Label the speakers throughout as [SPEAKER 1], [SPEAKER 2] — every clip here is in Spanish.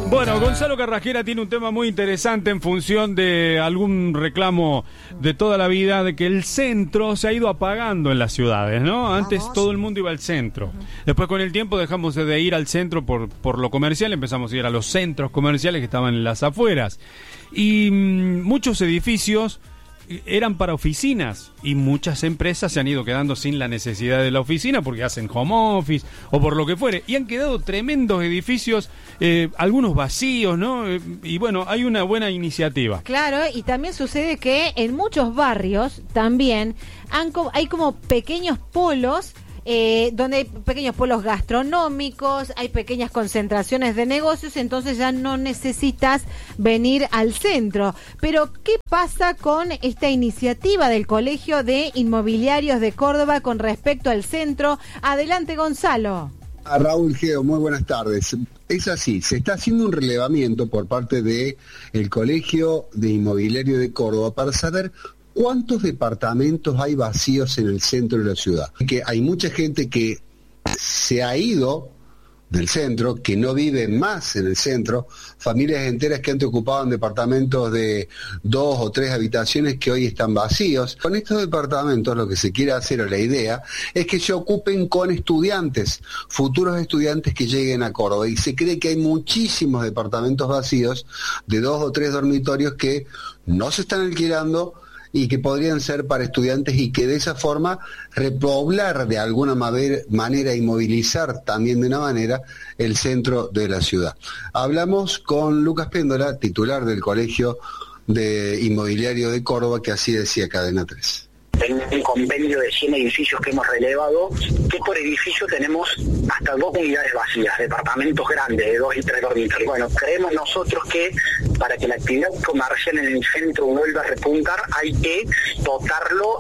[SPEAKER 1] Bueno, Gonzalo Carrasquera tiene un tema muy interesante en función de algún reclamo de toda la vida, de que el centro se ha ido apagando en las ciudades, ¿no? Antes todo el mundo iba al centro. Después, con el tiempo, dejamos de ir al centro por lo comercial, empezamos a ir a los centros comerciales que estaban en las afueras. Y muchos edificios eran para oficinas y muchas empresas se han ido quedando sin la necesidad de la oficina porque hacen home office o por lo que fuere, y han quedado tremendos edificios, algunos vacíos, ¿no? Y bueno, hay una buena iniciativa.
[SPEAKER 2] Claro, y también sucede que en muchos barrios también hay como pequeños polos, donde hay pequeños polos gastronómicos, hay pequeñas concentraciones de negocios, entonces ya no necesitas venir al centro. Pero, ¿qué pasa con esta iniciativa del Colegio de Inmobiliarios de Córdoba con respecto al centro? Adelante, Gonzalo.
[SPEAKER 3] Raúl Geo, muy buenas tardes. Es así, se está haciendo un relevamiento por parte de el Colegio de Inmobiliario de Córdoba para saber ¿cuántos departamentos hay vacíos en el centro de la ciudad? Que hay mucha gente que se ha ido del centro, que no vive más en el centro, familias enteras que antes ocupaban departamentos de 2 o 3 habitaciones que hoy están vacíos. Con estos departamentos lo que se quiere hacer, o la idea, es que se ocupen con estudiantes, futuros estudiantes que lleguen a Córdoba. Y se cree que hay muchísimos departamentos vacíos de 2 o 3 dormitorios que no se están alquilando y que podrían ser para estudiantes, y que de esa forma repoblar de alguna manera y movilizar también de una manera el centro de la ciudad. Hablamos con Lucas Péndola, titular del Colegio de Inmobiliario de Córdoba, que así decía Cadena 3.
[SPEAKER 4] En un convenio de 100 edificios que hemos relevado, que por edificio tenemos hasta 2 unidades vacías, departamentos grandes de 2 y 3 dormitorios. Bueno, creemos nosotros que para que la actividad comercial en el centro vuelva a repuntar, hay que dotarlo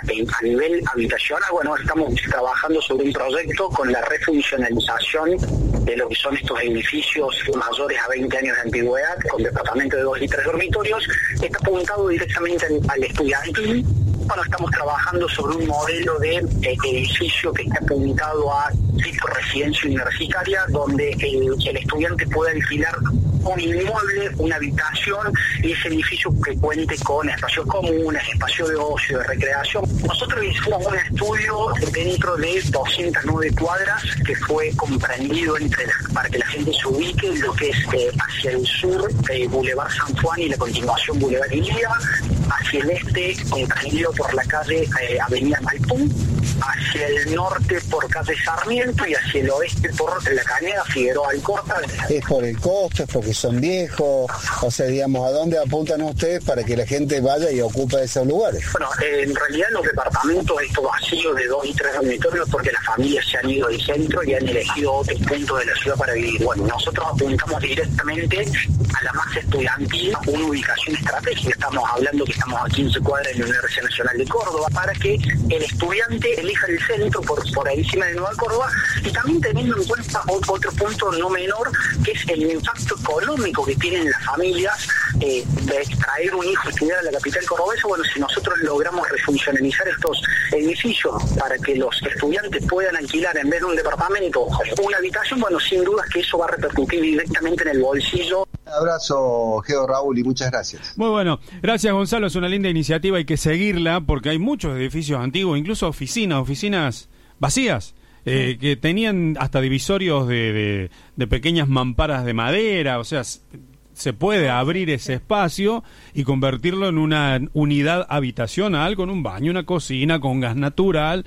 [SPEAKER 4] a nivel habitacional. Bueno, estamos trabajando sobre un proyecto con la refuncionalización de lo que son estos edificios mayores a 20 años de antigüedad, con departamentos de 2 y 3 dormitorios. Está apuntado directamente al estudiantil. Bueno, estamos trabajando sobre un modelo de edificio que está apuntado a tipo residencia universitaria, donde el estudiante puede alquilar un inmueble, una habitación, y ese edificio que cuente con espacios comunes, espacio de ocio, de recreación. Nosotros hicimos un estudio dentro de 209 cuadras que fue comprendido para que la gente se ubique, lo que es hacia el sur, Boulevard San Juan y la continuación Boulevard Ilía, hacia el este, comprendido por la calle Avenida Maipú, hacia el norte por calle Sarmiento y hacia el oeste por la Cañada Figueroa Alcorta.
[SPEAKER 3] ¿Es por el costo, es porque son viejos? O sea, digamos, ¿a dónde apuntan ustedes para que la gente vaya y ocupe esos lugares?
[SPEAKER 4] Bueno, en realidad los departamentos estos vacíos de 2 y 3 dormitorios, porque las familias se han ido del centro y han elegido otros puntos de la ciudad para vivir. Bueno, nosotros apuntamos directamente a la masa estudiantil, una ubicación estratégica. Estamos hablando que estamos a 15 cuadras de la Universidad Nacional de Córdoba, para que el estudiante elija el centro por encima de Nueva Córdoba, y también teniendo en cuenta otro punto no menor, que es el impacto económico que tienen las familias de traer un hijo a estudiar a la capital cordobesa. Bueno, si nosotros logramos refuncionalizar estos edificios para que los estudiantes puedan alquilar en vez de un departamento una habitación, bueno, sin dudas que eso va a repercutir directamente en el bolsillo.
[SPEAKER 3] Un abrazo, Geo, Raúl, y muchas gracias.
[SPEAKER 1] Muy bueno, gracias, Gonzalo, es una linda iniciativa, hay que seguirla porque hay muchos edificios antiguos, incluso oficinas vacías, que tenían hasta divisorios de pequeñas mamparas de madera. O sea, se puede abrir ese espacio y convertirlo en una unidad habitacional con un baño, una cocina, con gas natural,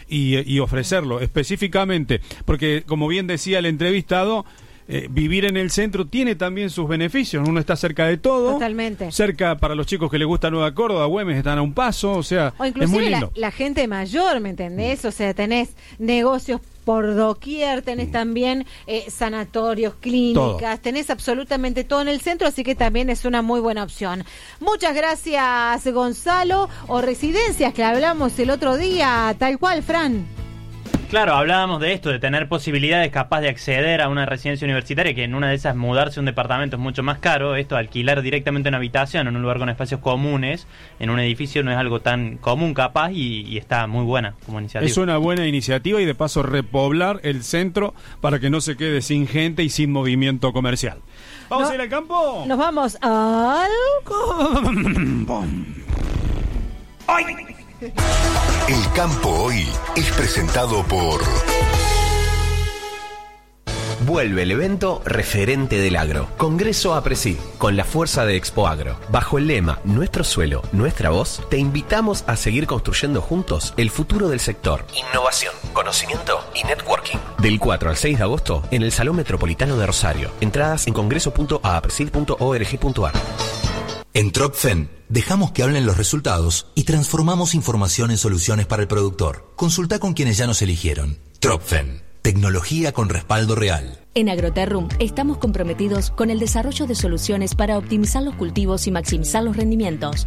[SPEAKER 1] y ofrecerlo específicamente, porque como bien decía el entrevistado, vivir en el centro tiene también sus beneficios. Uno está cerca de todo.
[SPEAKER 2] Totalmente. Cerca
[SPEAKER 1] para los chicos que les gusta Nueva Córdoba, Güemes están a un paso, o sea,
[SPEAKER 2] o inclusive
[SPEAKER 1] es muy lindo.
[SPEAKER 2] La gente mayor, ¿me entendés? O sea, tenés negocios por doquier, tenés también sanatorios, clínicas, tenés absolutamente todo en el centro, así que también es una muy buena opción. Muchas gracias, Gonzalo. O residencias que hablamos el otro día, tal cual, Fran.
[SPEAKER 5] Claro, hablábamos de esto, de tener posibilidades capaz de acceder a una residencia universitaria, que en una de esas mudarse a un departamento es mucho más caro. Esto, alquilar directamente una habitación en un lugar con espacios comunes, en un edificio, no es algo tan común capaz y está muy buena como iniciativa.
[SPEAKER 1] Es una buena iniciativa y de paso repoblar el centro para que no se quede sin gente y sin movimiento comercial. ¿Vamos a ir al campo?
[SPEAKER 2] Nos vamos al...
[SPEAKER 6] El campo hoy es presentado por...
[SPEAKER 7] Vuelve el evento referente del agro. Congreso APRESID, con la fuerza de Expo Agro. Bajo el lema Nuestro suelo, nuestra voz, te invitamos a seguir construyendo juntos el futuro del sector. Innovación, conocimiento y networking. Del 4 al 6 de agosto en el Salón Metropolitano de Rosario. Entradas en congreso.apresid.org.ar.
[SPEAKER 8] En Tropfen, dejamos que hablen los resultados y transformamos información en soluciones para el productor. Consulta con quienes ya nos eligieron. Tropfen. Tecnología con respaldo real.
[SPEAKER 9] En Agroterrum estamos comprometidos con el desarrollo de soluciones para optimizar los cultivos y maximizar los rendimientos.